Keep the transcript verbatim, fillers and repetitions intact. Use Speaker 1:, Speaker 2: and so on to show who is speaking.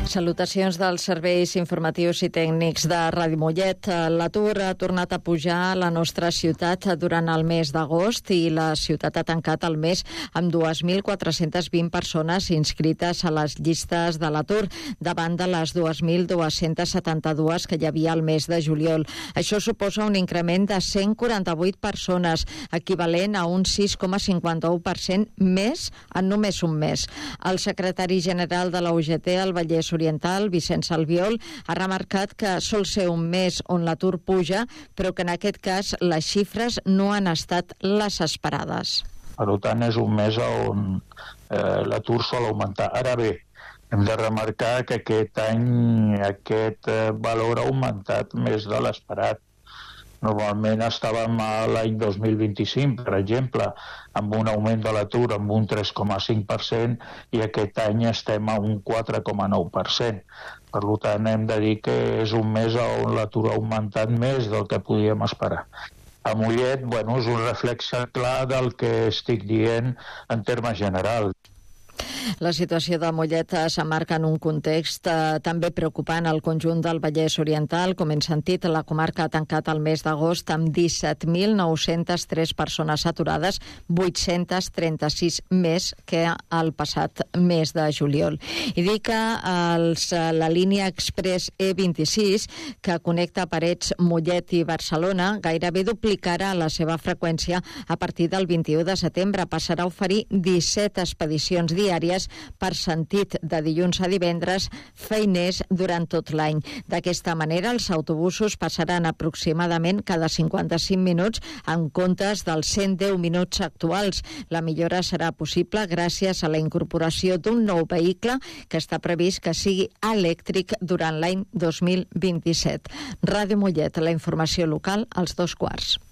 Speaker 1: Salutacions dels serveis informatius i tècnics de Ràdio Mollet. L'atur ha tornat a pujar a la nostra ciutat durant el mes d'agost i la ciutat ha tancat el mes amb dos mil quatre-cents vint persones inscrites a les llistes de l'atur, davant de les dos mil dos-cents setanta-dos que hi havia al mes de juliol. Això suposa un increment de cent quaranta-vuit persones, equivalent a un sis coma cinquanta-u per cent més en només un mes. El secretari general de la U G T al Vallès Oriental, Vicenç Albiol, ha remarcat que sol ser un mes on l'atur puja, però que en aquest cas les xifres no han estat les esperades.
Speaker 2: Per tant, és un mes on eh, l'atur sol augmentar. Ara bé, hem de remarcar que aquest any aquest eh, valor ha augmentat més de l'esperat. Normalment estàvem a l'any dos mil vint-i-cinc, per exemple, amb un augment de l'atur amb un tres coma cinc per cent i aquest any estem a un quatre coma nou per cent. Per tant, hem de dir que és un mes on l'atur ha augmentat més del que podíem esperar. A Mollet, bueno, és un reflexe clar del que estic dient en termes generals.
Speaker 1: La situació de Mollet s'emmarca en un context eh, també preocupant al conjunt del Vallès Oriental. Com hem sentit, la comarca ha tancat el mes d'agost amb disset mil nou-centes tres persones aturades, vuit-cents trenta-sis més que el passat mes de juliol. I dic que els, la línia Express E vint-i-sis, que connecta Parets, Mollet i Barcelona, gairebé duplicarà la seva freqüència a partir del vint-i-u de setembre. Passarà a oferir disset expedicions diàries per sentit de dilluns a divendres, feiners durant tot l'any. D'aquesta manera, els autobusos passaran aproximadament cada cinquanta-cinc minuts en comptes dels cent deu minuts actuals. La millora serà possible gràcies a la incorporació d'un nou vehicle que està previst que sigui elèctric durant l'any dos mil vint-i-set. Ràdio Mollet, la informació local als dos quarts.